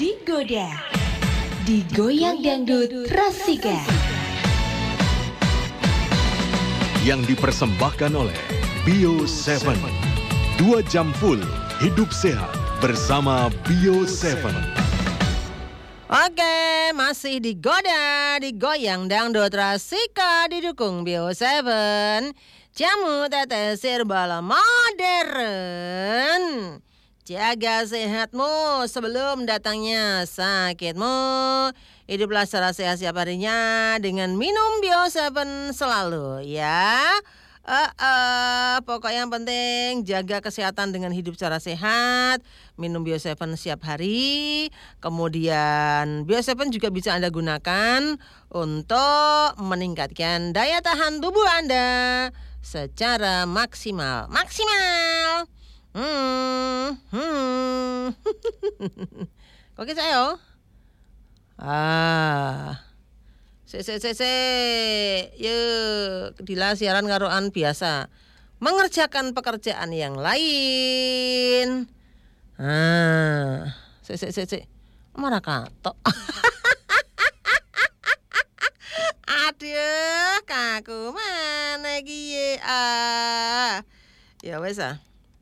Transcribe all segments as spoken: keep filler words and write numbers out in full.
Digoda, digoyang dangdut Rasika. Yang dipersembahkan oleh Bio tujuh. Dua jam full hidup sehat bersama Bio tujuh. Oke, masih digoda, digoyang dangdut Rasika didukung Bio tujuh. Jamu tetes herbal modern. Jaga sehatmu sebelum datangnya sakitmu. Hiduplah secara sehat setiap harinya dengan minum Bio tujuh selalu ya. Uh, uh, pokoknya yang penting jaga kesehatan dengan hidup secara sehat. Minum Bio tujuh setiap hari. Kemudian Bio tujuh juga bisa Anda gunakan untuk meningkatkan daya tahan tubuh Anda secara maksimal. Maksimal. Hmm. Hmm. Oke saya. Ah. Se se se se. Yuk, dila siaran karoan biasa. Mengerjakan pekerjaan yang lain. Ah. Se se se se. Marah katok. Aduh, kaku mana iki ah. Ya wes ah.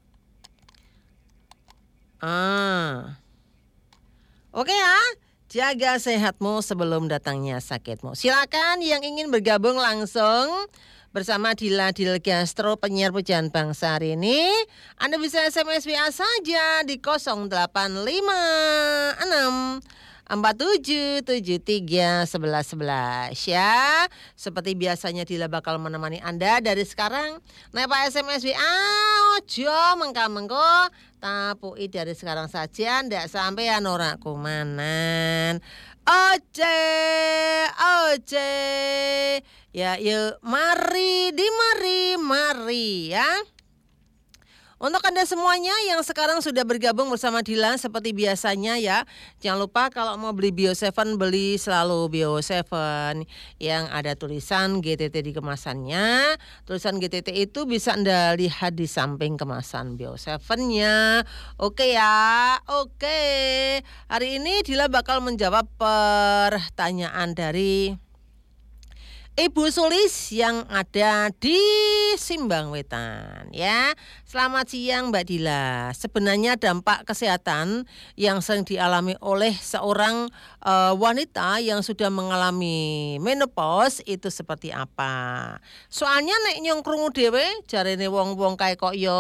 Ah. Oke ya, jaga sehatmu sebelum datangnya sakitmu. Silakan yang ingin bergabung langsung bersama Dila Dil Gastro penyiar pujaan bangsa hari ini. Anda bisa S M S W A saja di nol delapan lima enam empat tujuh tujuh tiga satu satu satu ya. Seperti biasanya Dila bakal menemani Anda dari sekarang. Nah Pak S M S W A ojo mengka-mengko tapui dari sekarang saja ndak sampean ora kumanan. Oce, oce. Ya yuk mari di mari mari ya. Untuk Anda semuanya yang sekarang sudah bergabung bersama Dila seperti biasanya ya. Jangan lupa kalau mau beli Bio tujuh beli selalu Bio tujuh yang ada tulisan G T T di kemasannya. Tulisan G T T itu bisa Anda lihat di samping kemasan Bio tujuh-nya. Oke ya, oke. Hari ini Dila bakal menjawab pertanyaan dari Ibu Sulis yang ada di Simbang Wetan ya. Selamat siang Mbak Dila. Sebenarnya dampak kesehatan yang sering dialami oleh seorang uh, wanita yang sudah mengalami menopause itu seperti apa? Soalnya nek nyong krungu dhewe jarene wong-wong kae kok yo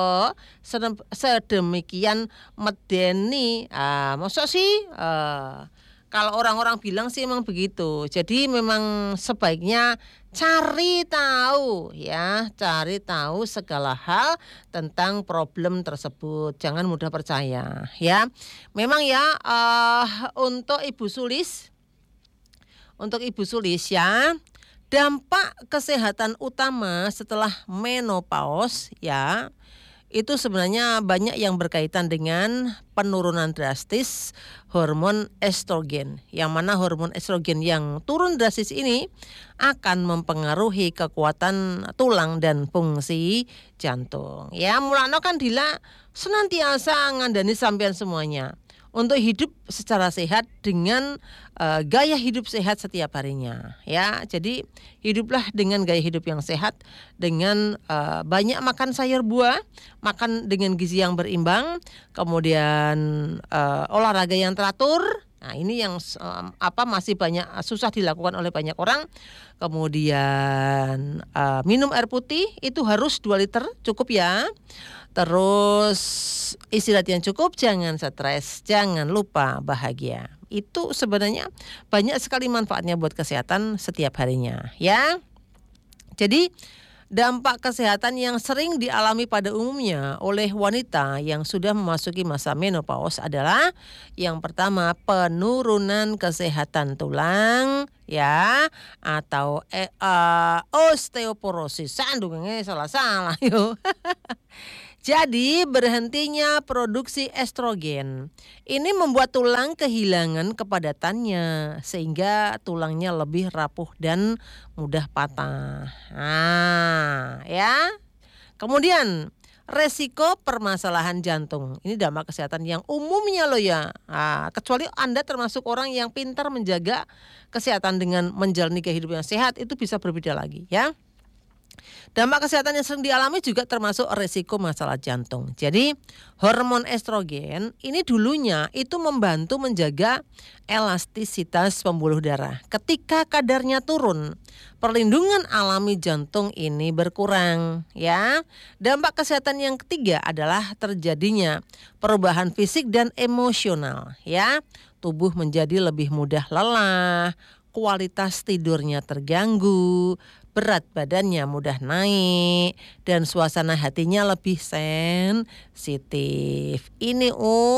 sedemikian medeni. Ah, mosok sih uh, kalau orang-orang bilang sih memang begitu. Jadi memang sebaiknya cari tahu ya, cari tahu segala hal tentang problem tersebut. Jangan mudah percaya ya. Memang ya uh, untuk Ibu Sulis, untuk Ibu Sulis ya, dampak kesehatan utama setelah menopause ya, itu sebenarnya banyak yang berkaitan dengan penurunan drastis hormon estrogen. Yang mana hormon estrogen yang turun drastis ini akan mempengaruhi kekuatan tulang dan fungsi jantung. Ya, mulakno kan Dila senantiasa ngandani sampean semuanya untuk hidup secara sehat dengan uh, gaya hidup sehat setiap harinya ya. Jadi hiduplah dengan gaya hidup yang sehat, dengan uh, banyak makan sayur buah, makan dengan gizi yang berimbang, kemudian uh, olahraga yang teratur. Nah, ini yang um, apa masih banyak susah dilakukan oleh banyak orang. Kemudian uh, minum air putih itu harus dua liter cukup ya. Terus istirahat yang cukup, jangan stres, jangan lupa bahagia. Itu sebenarnya banyak sekali manfaatnya buat kesehatan setiap harinya ya. Jadi dampak kesehatan yang sering dialami pada umumnya oleh wanita yang sudah memasuki masa menopause adalah yang pertama penurunan kesehatan tulang ya, atau eh, uh, osteoporosis. Sandungnya salah-salah yo. Jadi berhentinya produksi estrogen ini membuat tulang kehilangan kepadatannya sehingga tulangnya lebih rapuh dan mudah patah. Nah, ya. Kemudian resiko permasalahan jantung. Ini dampak kesehatan yang umumnya loh ya. Nah, kecuali Anda termasuk orang yang pintar menjaga kesehatan dengan menjalani kehidupan yang sehat, itu bisa berbeda lagi ya. Dampak kesehatan yang sering dialami juga termasuk resiko masalah jantung. Jadi hormon estrogen ini dulunya itu membantu menjaga elastisitas pembuluh darah. Ketika kadarnya turun, perlindungan alami jantung ini berkurang ya. Dampak kesehatan yang ketiga adalah terjadinya perubahan fisik dan emosional ya. Tubuh menjadi lebih mudah lelah, kualitas tidurnya terganggu, berat badannya mudah naik, dan suasana hatinya lebih sensitif. Ini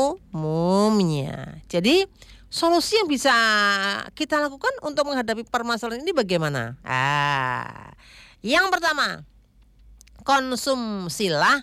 umumnya. Jadi solusi yang bisa kita lakukan untuk menghadapi permasalahan ini bagaimana? Ah, yang pertama, konsumsilah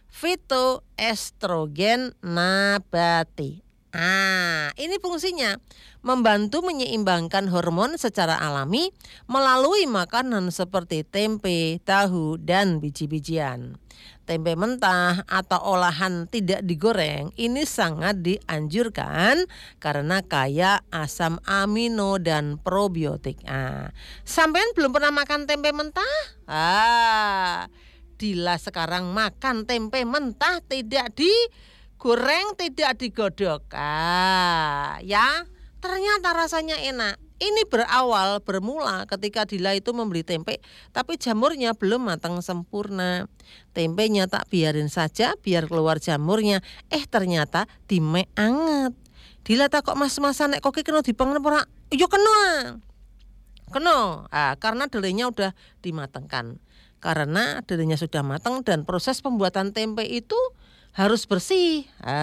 fitoestrogen nabati. Ah, ini fungsinya membantu menyeimbangkan hormon secara alami melalui makanan seperti tempe, tahu, dan biji-bijian. Tempe mentah atau olahan tidak digoreng ini sangat dianjurkan karena kaya asam amino dan probiotik. Ah, sampean belum pernah makan tempe mentah? Ah, Dila sekarang makan tempe mentah tidak di goreng, tidak digodok. Ah, ya, ternyata rasanya enak. Ini berawal bermula ketika Dila itu membeli tempe, tapi jamurnya belum matang sempurna. Tempenya tak biarin saja biar keluar jamurnya. Eh ternyata dime anget. Dila tak kok mas-masan nek koki kena dipangan ora? Yo kena. Kena. Ah, karena delenya udah dimatangkan. Karena delenya sudah matang dan proses pembuatan tempe itu harus bersih,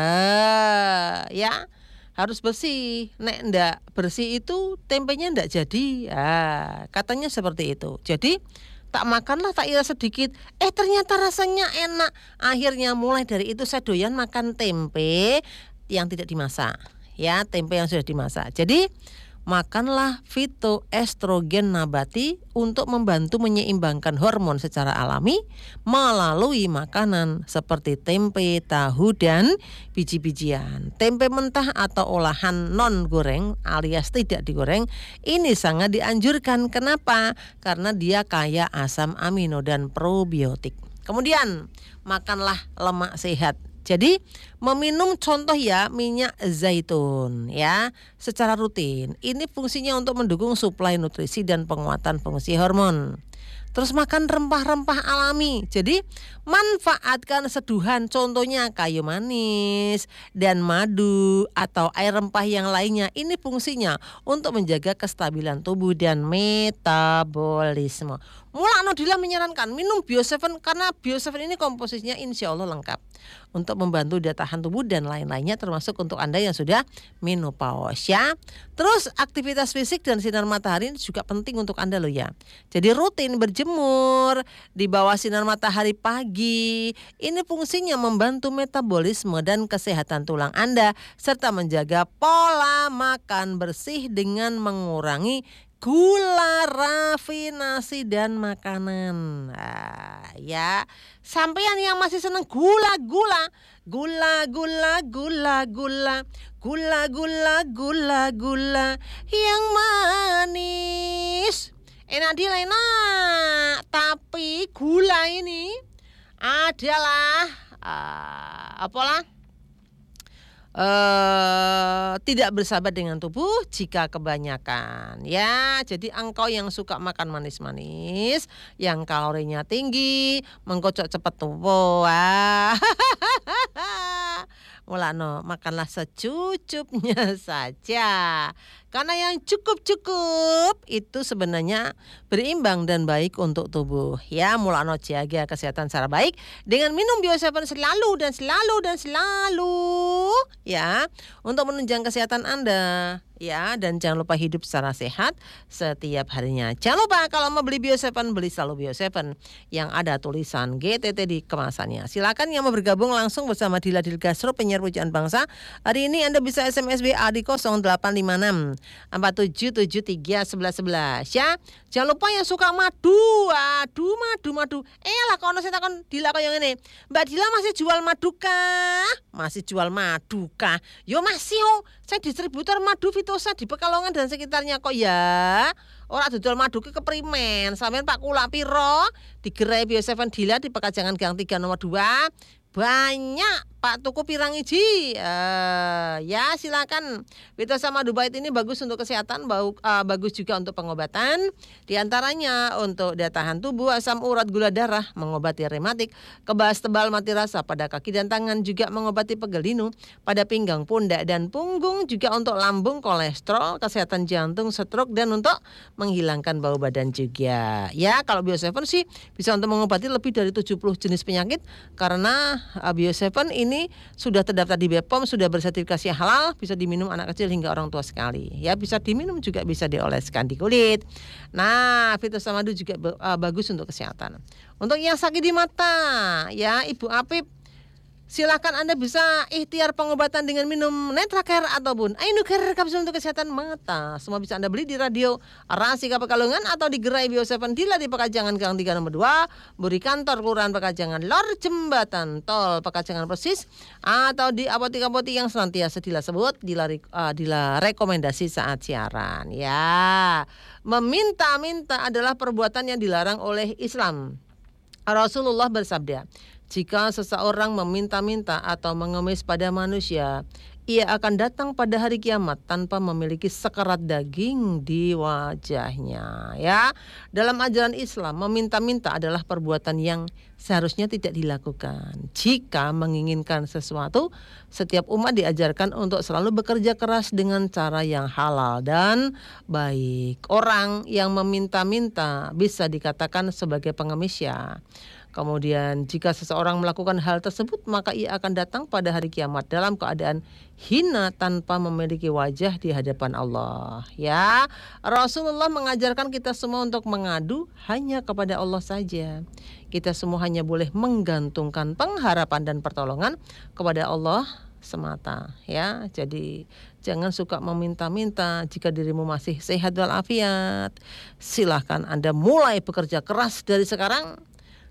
ah, ya harus bersih. Nek ndak bersih itu tempenya ndak jadi. Ah, katanya seperti itu. Jadi tak makanlah tak ira sedikit. Eh ternyata rasanya enak. Akhirnya mulai dari itu saya doyan makan tempe yang tidak dimasak. Ya tempe yang sudah dimasak. Jadi makanlah fitoestrogen nabati untuk membantu menyeimbangkan hormon secara alami melalui makanan seperti tempe, tahu, dan biji-bijian. Tempe mentah atau olahan non goreng alias tidak digoreng ini sangat dianjurkan. Kenapa? Karena dia kaya asam amino dan probiotik. Kemudian makanlah lemak sehat. Jadi meminum contoh ya minyak zaitun ya secara rutin. Ini fungsinya untuk mendukung suplai nutrisi dan penguatan fungsi hormon. Terus makan rempah-rempah alami. Jadi manfaatkan seduhan contohnya kayu manis dan madu atau air rempah yang lainnya. Ini fungsinya untuk menjaga kestabilan tubuh dan metabolisme. Mulakno Dila menyarankan minum Bio tujuh karena Bio tujuh ini komposisinya insya Allah lengkap untuk membantu daya tahan tubuh dan lain-lainnya termasuk untuk Anda yang sudah menopause ya. Terus aktivitas fisik dan sinar matahari juga penting untuk Anda loh ya. Jadi rutin berjemur di bawah sinar matahari pagi. Ini fungsinya membantu metabolisme dan kesehatan tulang Anda serta menjaga pola makan bersih dengan mengurangi gula rafinasi dan makanan. Nah, ya, sampean yang masih seneng gula-gula, gula-gula, gula-gula, gula-gula, gula-gula yang manis. Enak Dila enak, tapi gula ini adalah uh, apalah? Uh, tidak bersahabat dengan tubuh jika kebanyakan ya. Jadi engkau yang suka makan manis-manis yang kalorinya tinggi mengkocok cepat tubuh. Mulano makanlah secucupnya saja. Karena yang cukup-cukup itu sebenarnya berimbang dan baik untuk tubuh. Ya, mulano jaga kesehatan secara baik dengan minum Bio tujuh selalu dan selalu dan selalu ya untuk menunjang kesehatan Anda. Ya, dan jangan lupa hidup secara sehat setiap harinya. Jangan lupa kalau mau beli Bio tujuh, beli selalu Bio tujuh yang ada tulisan G T T di kemasannya. Silakan yang mau bergabung langsung bersama Dila Dilgastro penyiar pujaan bangsa. Hari ini Anda bisa S M S W A di nol delapan lima enam empat tujuh tujuh tiga sebelas sebelas ya. Jangan lupa yang suka madu. Aduh, madu madu. Eh lah kono saya takon Dila kaya ngene. Mbak Dila masih jual madu kah? Masih jual madu kah? Yo masih oh. Saya distributor madu Fitosa di Pekalongan dan sekitarnya kok ya. Ora dodol madu ke keprimen. Sampeyan Pak Kula piro? Di gerai Bio tujuh Dila di Pekajangan Gang tiga nomor dua. Banyak Pak tuku pirang iji uh, ya silakan. Fitosa Madu Bait ini bagus untuk kesehatan, bau, uh, bagus juga untuk pengobatan. Di antaranya untuk daya tahan tubuh, asam urat, gula darah, mengobati rematik, kebas tebal mati rasa pada kaki dan tangan, juga mengobati pegel linu pada pinggang, pundak dan punggung, juga untuk lambung, kolesterol, kesehatan jantung, stroke, dan untuk menghilangkan bau badan juga. Ya kalau Bio tujuh sih bisa untuk mengobati lebih dari tujuh puluh jenis penyakit karena Bio tujuh ini sudah terdaftar di B P O M, sudah bersertifikasi halal, bisa diminum anak kecil hingga orang tua sekali. Ya bisa diminum juga bisa dioleskan di kulit. Nah, Fitosa Madu juga uh, bagus untuk kesehatan. Untuk yang sakit di mata, ya Ibu Apip, silakan Anda bisa ikhtiar pengobatan dengan minum Netracare ataupun Ainucare kapsul untuk kesehatan mata. Semua bisa Anda beli di Radio Rasika Pekalongan atau di gerai Bio tujuh Dila di Pekajangan Gang tiga nomor dua, Buri Kantor Kelurahan Pekajangan Lor Jembatan Tol Pekajangan Persis, atau di apotek-apotek yang senantiasa Dila sebut, Dila, uh, Dila rekomendasi saat siaran. Ya, meminta-minta adalah perbuatan yang dilarang oleh Islam. Rasulullah bersabda, jika seseorang meminta-minta atau mengemis pada manusia, ia akan datang pada hari kiamat tanpa memiliki sekerat daging di wajahnya. Ya, dalam ajaran Islam, meminta-minta adalah perbuatan yang seharusnya tidak dilakukan. Jika menginginkan sesuatu, setiap umat diajarkan untuk selalu bekerja keras dengan cara yang halal dan baik. Orang yang meminta-minta bisa dikatakan sebagai pengemis ya. Kemudian jika seseorang melakukan hal tersebut, maka ia akan datang pada hari kiamat dalam keadaan hina tanpa memiliki wajah di hadapan Allah. Ya, Rasulullah mengajarkan kita semua untuk mengadu hanya kepada Allah saja. Kita semua hanya boleh menggantungkan pengharapan dan pertolongan kepada Allah semata. Ya, jadi jangan suka meminta-minta. Jika dirimu masih sehat walafiat, silahkan Anda mulai bekerja keras dari sekarang.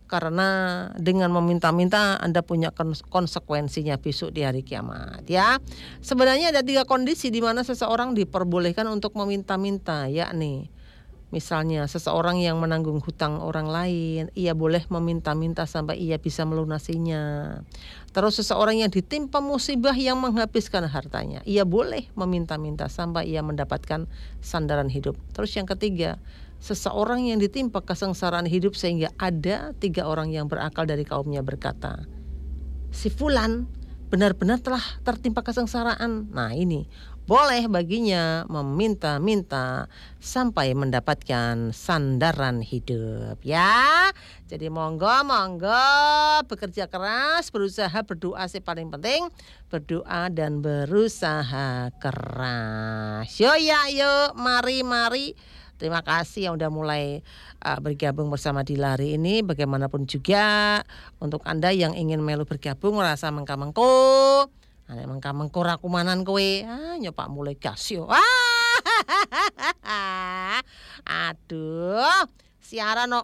Karena dengan meminta-minta Anda punya konsekuensinya besok di hari kiamat ya. Sebenarnya ada tiga kondisi di mana seseorang diperbolehkan untuk meminta-minta, yakni misalnya seseorang yang menanggung hutang orang lain, ia boleh meminta-minta sampai ia bisa melunasinya. Terus seseorang yang ditimpa musibah yang menghabiskan hartanya, ia boleh meminta-minta sampai ia mendapatkan sandaran hidup. Terus yang ketiga, seseorang yang ditimpa kesengsaraan hidup sehingga ada tiga orang yang berakal dari kaumnya berkata, si fulan benar-benar telah tertimpa kesengsaraan. Nah ini boleh baginya meminta-minta sampai mendapatkan sandaran hidup ya. Jadi monggo monggo bekerja keras, berusaha, berdoa sih paling penting, berdoa dan berusaha keras. Yo ya yo, mari mari. Terima kasih yang udah mulai uh, bergabung bersama di Lari ini. Bagaimanapun juga untuk Anda yang ingin melu bergabung merasa mengka-mengko, ana mengka-mengko ra kumanan kowe. Ah nyopak mulai gas yo. Ah, aduh, siaran no.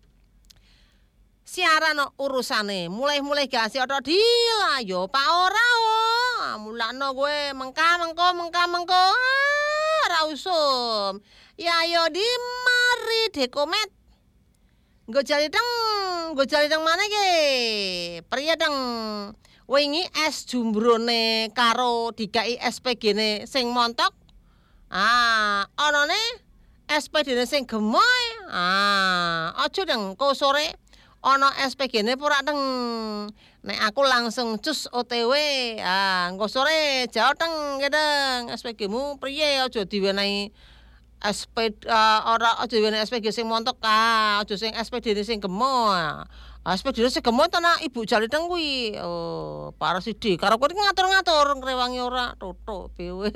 Siaran no urusane mulai-mulai gas yo Dila yo Pak ora oh. Mulakno kowe mengka-mengko mengka-mengko. Ah, ra usum. Ya yo di mari dekomet. Nggo jali teng, nggo jali teng mana ge? Priya teng. Wingi es jumbrone karo dikai S P G-ne sing montok. Ah, onone S P D-ne sing gemoy. Ah, aja teng ko sore ana S P G-ne ora teng. Nek aku langsung cus O T W. Ah, engko sore jauh teng gedeng S P G-mu priye aja diwenehi S P uh, ora aja wene S P G sing montok ka, aja sing S P D sing gemo. S P D sing gemo ta nak Ibu jali teng kuwi. Oh, para sidi karo kowe ngatur-ngatur ngrewangi ora toto wis.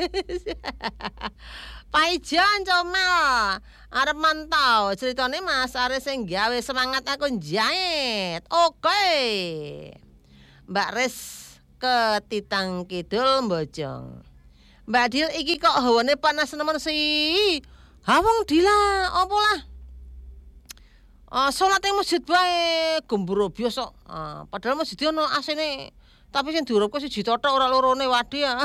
Paijan comel. Arep mantau ceritane Mas Aris sing gawe semangat aku njait. Oke. Mbak Res ke Titang Kidul Mbojong. Mbak Dil iki kok hawane panas nemen sih. Ha wong Dila, apa lah? Uh, salat ing masjid bae gemboro biasa. Uh, padahal masjid ono A C-ne. Tapi sing diurupke siji totok ora lorone wadi ya.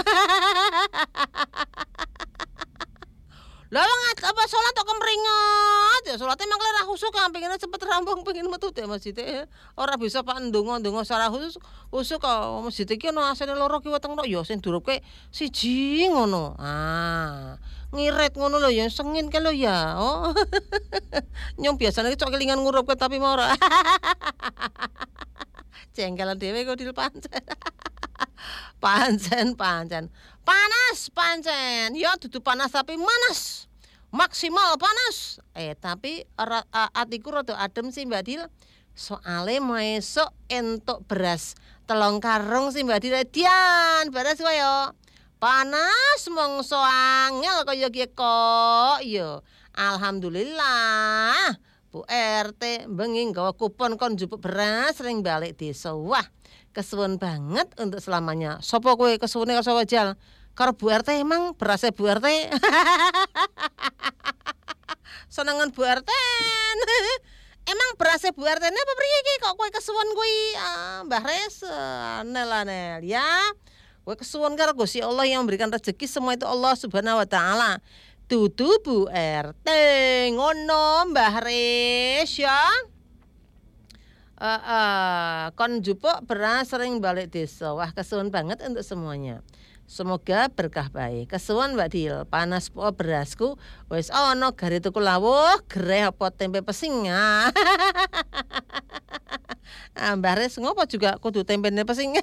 Lah wong apa salat kok kemringet. Ya salate mangkle ra khusuk kan pengine cepet rampung pengin metu dek masjid. Ora bisa pak ndonga-ndonga secara khusus khusuk kok masjid iki ono A C-ne loro ki weteng tok ya sing diurupke siji ngono. Ah, ngirit ngono lho ya sengin ke lho ya. Oh. Nyong biasane cok kelingan ngurupke tapi mau ora. Jengkelan dhewe kok dil pancen. pancen pancen. Panas pancen. Ya dudu panas tapi manas. Maksimal panas. Eh tapi ra, a, atiku rada adem sih Mbak Dil. Soale esuk entuk beras telung karung sih Mbak Dil. Dian, beras kaya panas mongso angel kaya ki kok. Ya, alhamdulillah. Bu R T bengi nggawa kupon kon njupuk beras sering balik desa. Wah, kesuwun banget untuk selamanya. Sopo kowe kesuwune karo sapa jal? Karo Bu R T emang berasnya Bu R T. Senengan Bu R T. Emang berasnya Bu R T ne apa priye iki kok kowe kesuwun kuwi? Ah, Mbah Res, nel nel ya. Kowe kesuwun karo Gusti Allah yang memberikan rezeki semua itu Allah Subhanahu wa taala. Dudu Bu R T ngono Mbah Res ya. Uh, uh, kon jupuk beras sering balik desa. Wah kesuwun banget untuk semuanya. Semoga berkah baik. Kesuwun Mbak Dil, panas po berasku wis ana gare tuku lawuh, gereh apa tempe pesing. Ah, Mbah Res ngopo juga kudu tempene pesing.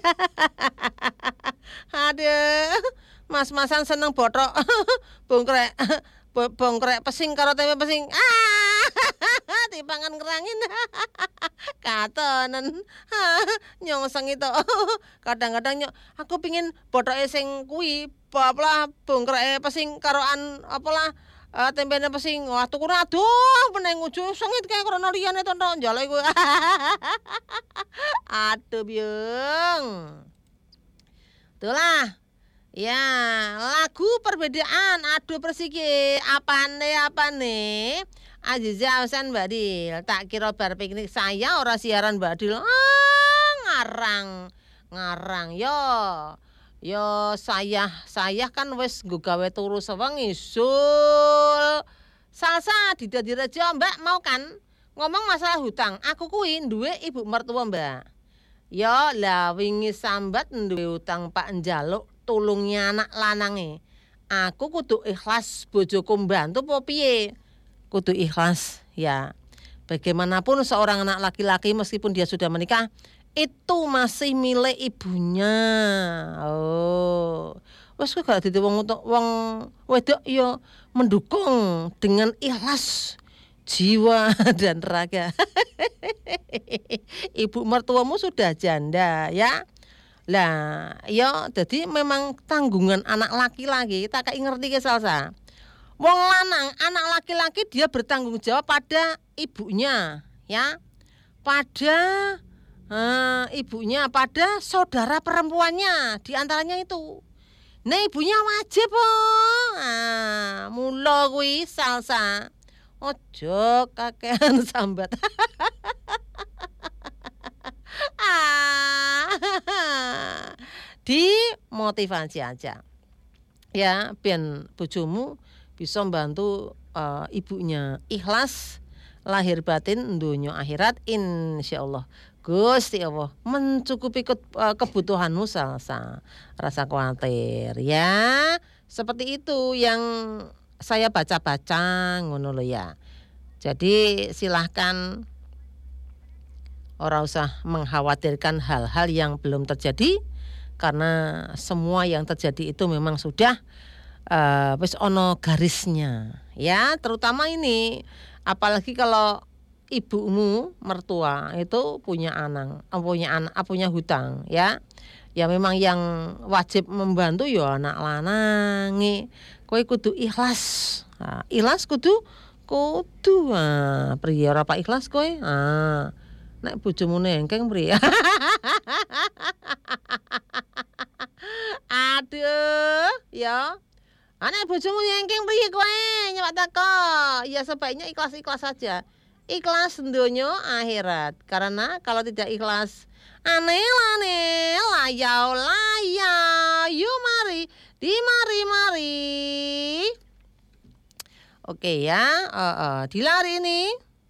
Aduh, mas-masan seneng bothok bongkrek bongkrek pesing karo tempe pesing. Ah, dipangan ngerangin. Katonen. Nyong sengi to. Kadang-kadang nyok aku pengin bothoke sing kuwi bapak bongkreke pesing karoan apalah uh, tempene pesing. Wah tukune aduh meneng ujung sengit kae krana liyane to njaluk kuwi. Aduh byung. Itulah. Ya, lagu perbedaan. Aduh persiki. Apane apane? Aziza Hasan Mbak Dil. Tak kira bar piknik saya ora siaran Mbak Dil. Ah, ngarang. Ngarang yo. Yo saya saya kan wis nggo gawe turu sewengi sul. Salsa didadi reja Mbak mau kan? Ngomong masalah hutang. Aku kuwi duwe ibu mertua Mbak. Yo lah wingi sambat duwe utang Pak njaluk tulungnya anak lanange. Aku kudu ikhlas bojoku mbantu apa piye? Kudu ikhlas ya. Bagaimanapun seorang anak laki-laki meskipun dia sudah menikah itu masih milik ibunya. Oh. Wes kok gak dadi wong wong wedok ya mendukung dengan ikhlas jiwa dan raga. Ibu mertuamu sudah janda ya. Lah, ya jadi memang tanggungan anak laki-laki tak kayak ngerti ke Salsa. Wong lanang anak laki-laki dia bertanggung jawab pada ibunya ya. Pada uh, ibunya, pada saudara perempuannya di antaranya itu. Nah ibunya wajib oh. Nah, mula kuwi Salsa. Ojo kakean sambat. Dimotivasi aja ya ben bojomu bisa membantu uh, ibunya ikhlas lahir batin dunia akhirat insyaallah Gusti Allah mencukupi ke, uh, kebutuhanmu Salsa rasa khawatir ya seperti itu yang saya baca-baca ngono lho ya jadi silahkan ora usah mengkhawatirkan hal-hal yang belum terjadi karena semua yang terjadi itu memang sudah uh, wis ono garisnya ya terutama ini apalagi kalau ibumu mertua itu punya anak punya anak punya hutang ya ya memang yang wajib membantu ya anak lanange kowe kudu ikhlas nah, ikhlas kudu kudu ah priye ora pak ikhlas kowe ah nek bojomu nengkeng priye Aduh, ya. Anak bojomu nyengking piye kowe nyewak teko? Ya sebaiknya ikhlas-ikhlas saja. Ikhlas donya akhirat. Karena kalau tidak ikhlas aneh-aneh layau layau. Yuk mari, di mari-mari. Oke ya, uh, uh, dilari nih.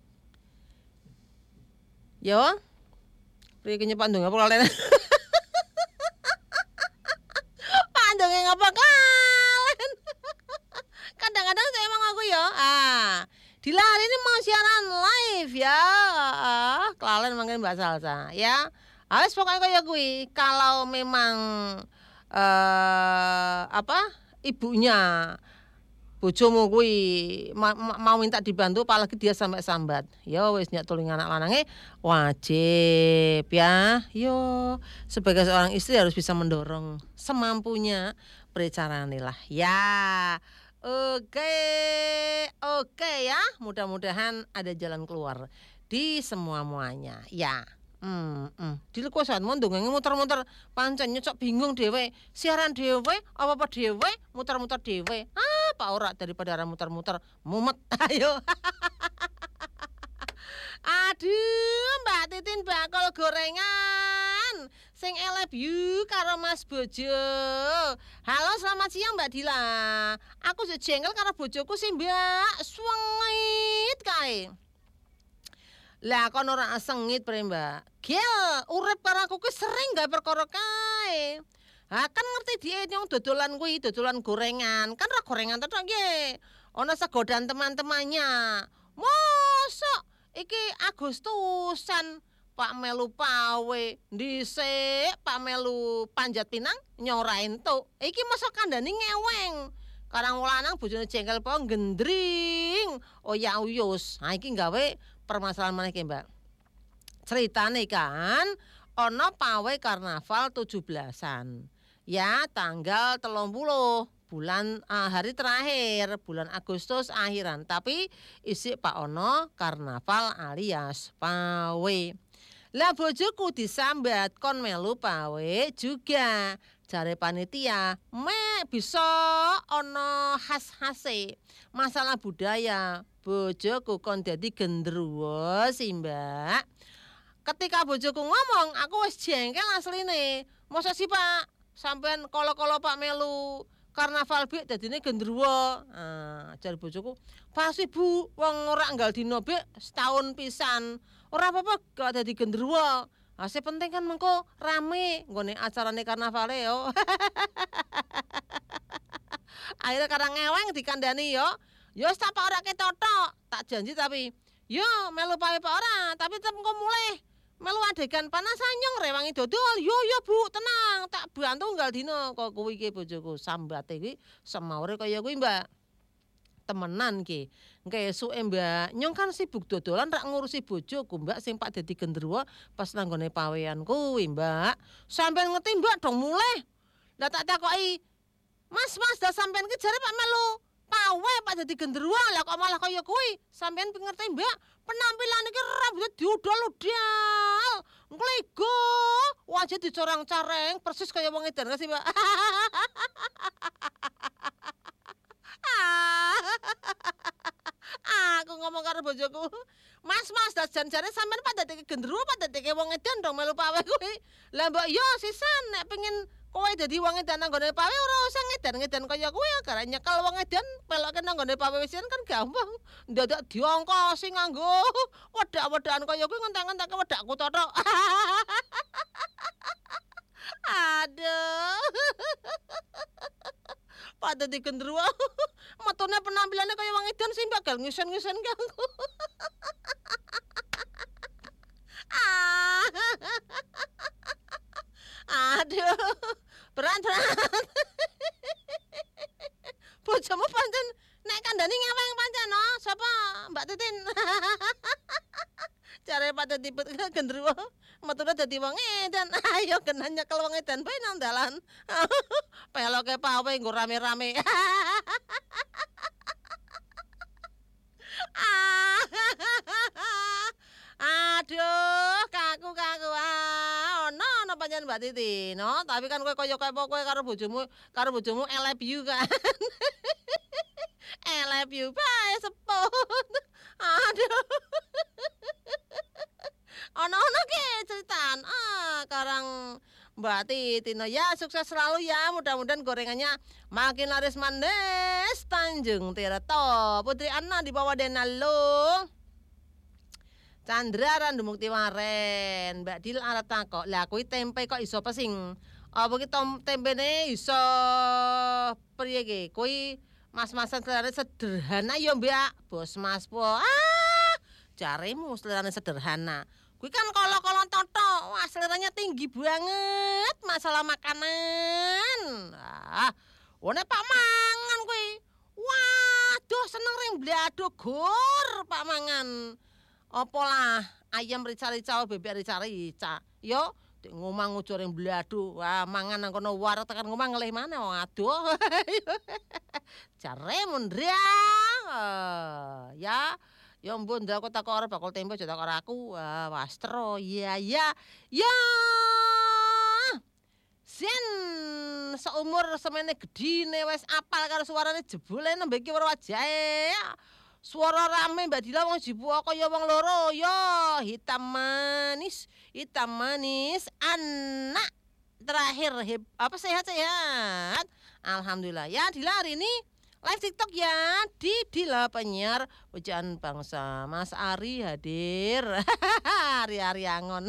Yo. Priye kenyepan dong apa kalian? Pandonge ngapa kalian? Kadang-kadang saya emang aku ya. Ah, dilari ini mau siaran live ya. Ah, kalian mungkin Mbak Salsa ya. Awas pokoknya kaya kuwi. Kalau memang eh apa? Ibunya bojomu kuwi ma- ma- mau minta dibantu apalagi dia sampai sambat. Ya wis nyak tuling anak lanange wajib ya. Yo sebagai seorang istri harus bisa mendorong semampunya precarane lah. Ya. Oke. Oke ya. Mudah-mudahan ada jalan keluar di semua-muanya. Ya. Hmm, hmm. Di lekuasan mau ndongeng muter-muter pancen nyocok bingung dhewe. Siaran dhewe apa-apa dhewe, muter-muter dhewe. Ah, Pak ora daripada arah muter-muter mumet. Ayo. Aduh, Mbak Titin bakal gorengan. Sing I love you karo Mas Bojo. Halo, selamat siang Mbak Dila. Aku jengkel karo bojoku sih, Mbak. Swengit kae. Lah kon ora sengit pre Mbak. Gel, urip karo aku ki sering gawe perkara kae. Ha kan ngerti diet yang dodolan kuwi, dodolan gorengan. Kan ora gorengan tok nggih. Ana segodan teman-temannya. Mosok iki Agustusan Pak melu pawe dhisik Pak melu panjat pinang nyora entuk. Iki mosok kandhane ngeweng. Karang lanang bojone jengkel po gendring. Oh ya uyus. Ha iki gawe permasalahan mana ki Mbak? Ceritane kan ono pawe karnaval tujuh belasan. Ya tanggal telung puluh bulan uh, hari terakhir bulan Agustus akhiran. Tapi isi Pak ono karnaval alias pawe. Lah bojoku disambat kon melu pawe juga. Jare panitia me bisa ono khas-khase masalah budaya. Bojoku kon dadi gendruwo sih Mbak. Ketika bojoku ngomong aku wis jengkel asline. Masa sih Pak sampean kolo-kolo Pak melu karnaval bik dadine gendruwo. Nah, jare bojoku, "Pasti Bu, wong ora enggal dina bik setahun pisan. Ora apa-apa kok dadi gendruwo. Ase penting kan mengko rame nggone acarane karnavale yo." Akhirnya kadang ngeweng dikandani yo. Yo wis tak Pak ora ketotok, tak janji tapi yo melu pawe Pak ora, tapi tetep engko mulih melu adegan panas anyong rewangi dodol. Yo yo Bu, tenang, tak bantu nggal dina kok kuwi iki bojoku sambate kuwi semaure kaya kuwi Mbak. Temenan ki. Engke esuke Mbak, nyong kan sibuk dodolan rak ngurusi bojoku Mbak sing Pak dadi gendruwo pas nanggone pawean kuwi Mbak. Sampeyan ngerti Mbak dong mulih. Lah tak takoki, "Mas, Mas, dah sampeyan ki jare Pak melu pawe Pak dadi gendruwo lah kok malah kaya kuwi." Sampeyan ngerti Mbak, penampilan iki rambutnya diudol-udol. Nglego, wajah dicorang-careng persis kaya wong edan sih Mbak. Aku ngomong karo bojoku, "Mas, Mas, dah jan-jane sampean Pak dadi gendruwo Pak dadi wong edan dong melu pawe kuwi." Lah mbok yo sisan nek pengen kowe dadi wong edan nang gone pawe ora usah ngedan-ngedan kaya kuwi ya, gara nyekel wong edan peloke nang gone pawe wisian kan gampang. Ndadak diongkosi nganggo wedak-wedakan kaya kuwi ngentek-ngentek wedakku totok. Aduh. Pak dadi gendruwo. Metune penampilannya kaya wong edan sih Mbak, gal ngisen-ngisen ki aku. Aduh. Berat-berat. Bojomu pancen nek kandhani ngeweng pancen no. Sapa? Mbak Titin. Jare Pak dadi gendruwo, metune dadi wong edan. Ayo kena nyekel wong edan bae nang dalan. Peloke pawe nggo rame-rame. Aduh, kaku kaku. Ah, ono ono pancen Mbak Titi, no. Tapi kan kowe kaya kepo kowe karo bojomu, karo bojomu I love you kan. I love you bae sepon. Aduh. Ono-ono ke ceritaan. Ah, karang Mbak Titi. No ya, sukses selalu ya. Mudah-mudahan gorengannya makin laris manis. Tanjung Tirto. Putri Anna di bawah Denalo. Chandra Randu Mukti Waren. Mbak Dil arep takok. Lah kuwi tempe kok iso pesing? Apa ki tempene iso priye ki? Kuwi mas-masan selerane sederhana ya Mbak. Bos Mas po. Ah, jaremu selerane sederhana. Kuwi kan kolo-kolo toto. Wah, seleranya tinggi banget masalah makanan. Ah, wone Pak Mangan kuwi. Waduh, seneng ring blado gur Pak Mangan. Apalah ayam rica-rica bebek rica-rica. Yo dik ngomong ujur ring blado. Wah, mangan nang kono warung tekan ngomong ngelih maneh wong aduh. Jare mundriang. Uh, ya, ya ampun ndak kok takok arep bakul tempe aja takok aku. Wah, uh, wastro. Iya, iya. Ya. Sen seumur semene gedine wis apal karo suarane jebule nembe iki weruh wajahe. Suara rame Mbak Dila wong jibuka kaya wong loro ya. Hitam manis, hitam manis anak terakhir hip, apa sehat-sehat. Alhamdulillah. Ya Dila hari ini live TikTok ya di Dila Penyiar Pujaan Bangsa. Mas Ari hadir. Ari-ari angon.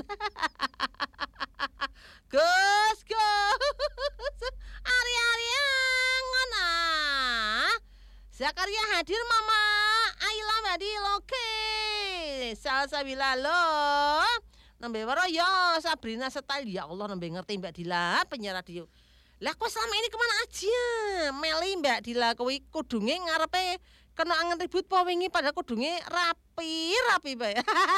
Gus, Gus. Ari-ari angon. Ah. Zakaria hadir Mama Ayla Badil oke. Salsabila lo. Nembe waro yo Sabrina style ya Allah nembe ngerti Mbak Dila penyiar radio. Lah kok selama ini kemana aja? Meli Mbak Dila kuwi kudunge ngarepe kena angen ribut po wingi padahal kudunge rapi, rapi bae.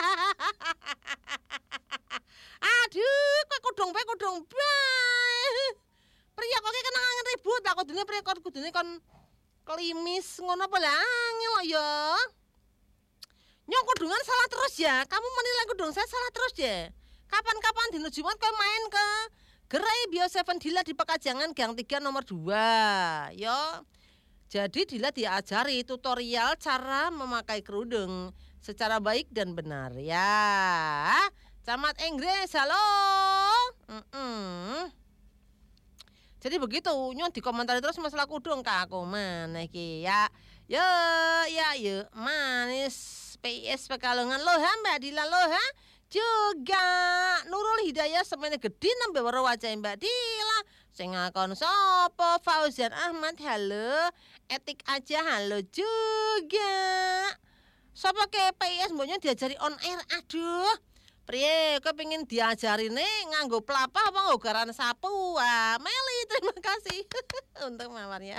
Aduh, kok kudung bae kudung bae. Priya kok kena angen ribut lah kudune priya kok kudune kon klimis ngono apa lah angel ya. Nyong kudungan salah terus ya. Kamu menilai kudung saya salah terus ya. Kapan-kapan dino Jumat kau main ke Gerai Bio Seven Dila di Pekajangan Gang tiga nomor dua. Yo. Jadi Dila diajari tutorial cara memakai kerudung secara baik dan benar ya. Camat Inggris, halo. Mm-mm. Jadi begitu, nyon dikomentari terus masalah kudung kak aku mana ki ya, yo ya yo manis P S Pekalongan loh ha Mbak Dila loh ha juga Nurul Hidayah semene gede nambah waro wajah Mbak Dila, sing ngakon sopo Fauzan Ahmad halo, etik aja halo juga, sopo ke P S mboknya diajari on air aduh. Priye, kau pengen diajari nih nganggo pelapa apa nganggo garan sapu? Wah, Meli, terima kasih untuk mawarnya.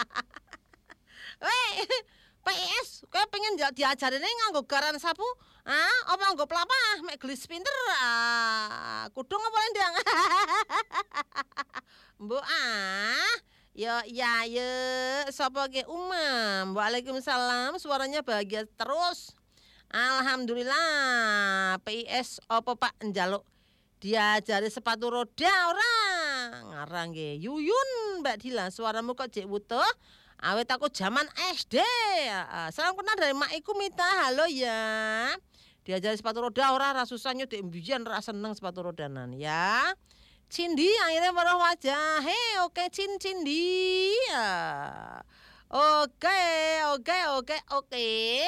Weh, P S, kau pengen diajari nih nganggo garan sapu? Ah, apa nganggo pelapa? Mek gelis pinter. Ah, kudung apa ndang? Mbok ah, yo ya yo, sapa ke Umam? Waalaikumsalam, suaranya bahagia terus. Alhamdulillah. P S opo Pak njaluk diajari sepatu roda orang ngarang nggih. Yuyun Mbak Dila suaramu kok jek wutuh awet aku zaman S D. Salam kenal dari Mak Iku Mita. Halo ya. Diajari sepatu roda ora ra susah nyedek mbiyen ra seneng sepatu rodanan ya. Cindi akhirnya baru wajah. He oke Cin Cindi. Oke oke oke oke.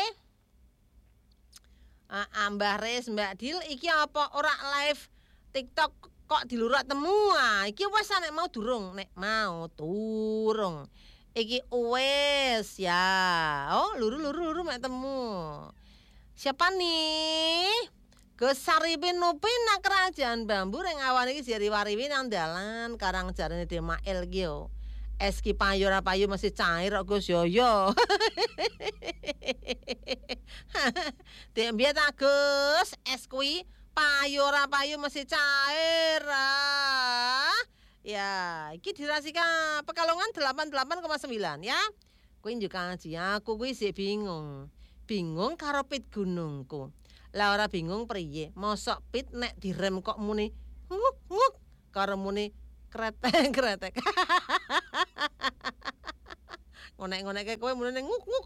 Ah, Mbah Res, Mbak Dil, iki apa ora live TikTok kok dilurak temu? Ah, iki wes nek mau durung, nek mau turung. Iki wes ya. Oh, luru-luru luru mek temu. Siapa nih? Kesaripin Nupin nak kerajaan bambu ring awan iki jari wariwi nang dalan karang jarane Demael ki yo. Eski payu ora payu masih cair kok Gus Yoyo. Dek mbiyen ta Gus, es kuwi payu ora payu masih cair. Ah. Ya, iki dirasika Pekalongan delapan puluh delapan koma sembilan ya. Kuwi juga aji aku kuwi sik bingung. Bingung karo pit gunungku. Lah ora bingung priye? Mosok pit nek direm kok muni nguk nguk. karo muni kretek-kretek. Ngonek-ngonekke kowe muni nguk-nguk.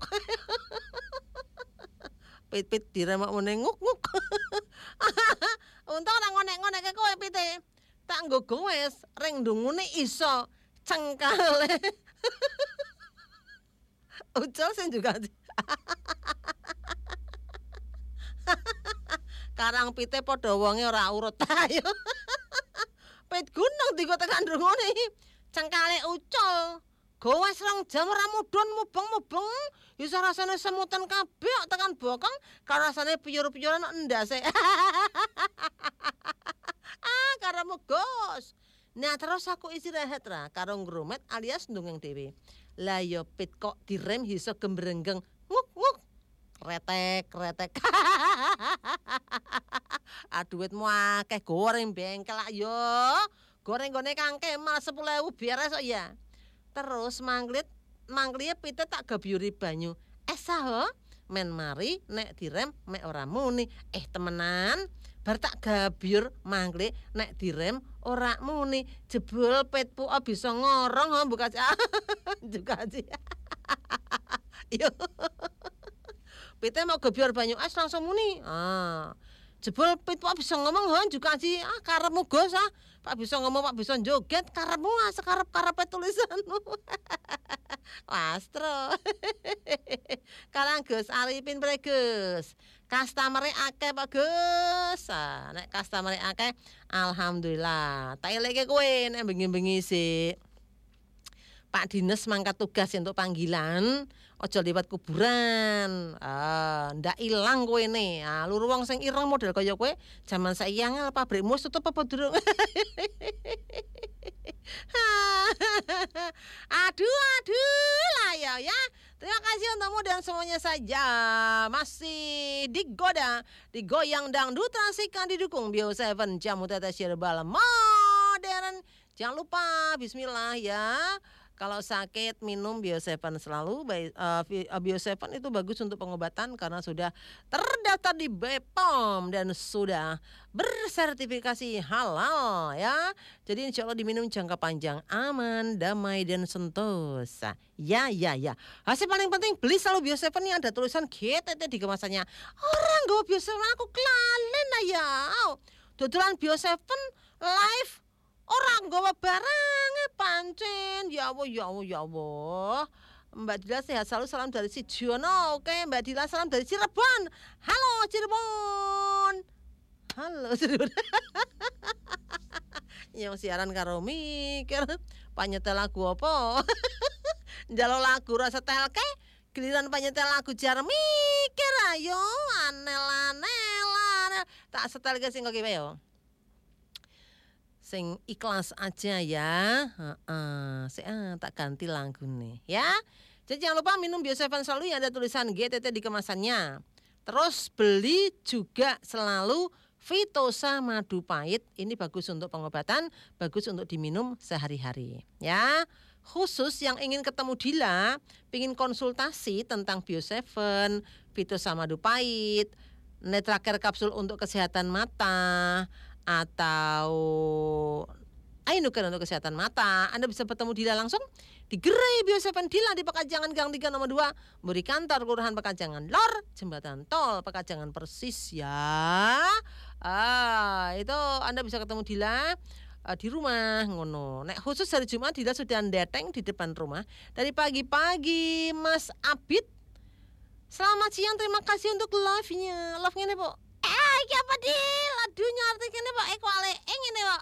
Pit-pit diremok muni nguk-nguk. Untung ora ngonek-ngonekke kowe pite. Tak nggo gowes ring ndungune iso cengkale. Ucul sing juga. Karang pite padha wonge ora urut ayo. Pit gunung digo tekan ndungune. Cengkale ucul. Gowes rong jam ora mudhun mubeng-mubeng. Iso rasane semutan kabeh tekan bokong, karo rasane piyur-piyuran endase. Ah, karamu Gus. Nah, terus aku istirahat ra karo ngrumet alias ndungeng dhewe. Lah ya pit kok direm iso gembrenggeng. Nguk nguk. Retek, retek. Aduitmu akeh goreng bengkel lak yo. Goreng gone Kang Kemal sepuluh ribu beres kok ya. Terus manglit mangkliye pite tak gabyuri banyu. Eh saha? Men mari nek direm mek ora muni. Eh temenan, bar tak gabyur mangklik nek direm ora muni. Jebul pitpu bisa ngorong ho buka juga sih. Yo. Pite mau gabyur banyu es langsung muni. Ah. Jebul pitpu bisa ngomong ho juga sih. Ah karepmu Gus ah. Pak bisa ngomong, Pak bisa joget karepmu ah sekarep-karepe tulisanmu. Wastro. Karang Gus Arifin pre Gus. Customer-e akeh Pak Gus. Ah, nek customer-e akeh alhamdulillah. Tak eleke kowe nek bengi-bengi sik. Pak Dinas mangkat tugas untuk panggilan, ojo liwat kuburan. Ah, ndak ilang kowe ne. Ah, luru wong sing ireng model kaya kowe, jaman saiki angel pabrikmu tutup apa durung? Aduh, aduh lah ya ya. Terima kasih untukmu dan semuanya saja. Masih digoda, digoyang dangdut transikan didukung Bio tujuh jamu tetes herbal modern. Jangan lupa bismillah ya. Kalau sakit minum Bio tujuh selalu. uh, Bio tujuh itu bagus untuk pengobatan karena sudah terdaftar di B P O M dan sudah bersertifikasi halal ya. Jadi insya Allah diminum jangka panjang, aman, damai dan sentosa. Ya ya ya. Hasil paling penting beli selalu Bio tujuh ini ada tulisan G T T di kemasannya. Orang gue Bio tujuh aku kelalen ya. Dodolan Bio tujuh live. Orang gawa barangnya pancen. Ya Allah, ya Allah, ya Allah. Mbak Dila sehat selalu, salam dari si Jono. Oke, Mbak Dila salam dari Cirebon. Halo Cirebon. Halo Cirebon. Yang siaran karo mikir panyetel lagu apa? Jalo lagu rasa telke, giliran panyetel lagu jar mikir ayo anel-anel. Tak setel ke sing kok kiwe yo. Sing ikhlas aja ya. Heeh, uh, tak ganti lagune ya. Jadi jangan lupa minum Bio tujuh selalu yang ada tulisan G T T di kemasannya. Terus beli juga selalu Vitosa madu pahit. Ini bagus untuk pengobatan, bagus untuk diminum sehari-hari ya. Khusus yang ingin ketemu Dila, ingin konsultasi tentang Bio tujuh, Vitosa madu pahit, Netracare kapsul untuk kesehatan mata, atau Ainukan untuk kesehatan mata, Anda bisa bertemu Dila langsung di Gerai Bio tujuh Dila di Pekajangan Gang tiga nomor dua, Muri Kantor Kelurahan Pekajangan Lor, Jembatan Tol Pekajangan persis ya. Ah, itu Anda bisa ketemu Dila uh, di rumah ngono. Nek khusus hari Jumat Dila sudah ndeteng di depan rumah dari pagi-pagi. Mas Abid, selamat siang, terima kasih untuk live-nya. Live ngene, Po. Eh, iki apa Dil? Aduh ngerti kene Pak Eko ale ngene Pak.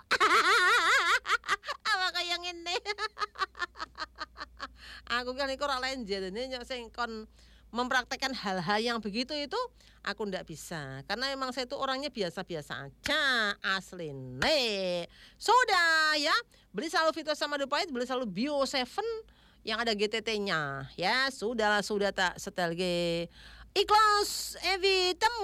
Apa kaya ngene? Aku kan iku ora lenjer ini nyok sing kon mempraktekkan hal-hal yang begitu itu aku ndak bisa. Karena memang saya itu orangnya biasa-biasa aja asline. Sudah ya, beli selalu Vitosa madu pahit, beli selalu Bio tujuh yang ada G T T-nya. Ya, sudah sudah tak setel ge. Ikhlas Evi temu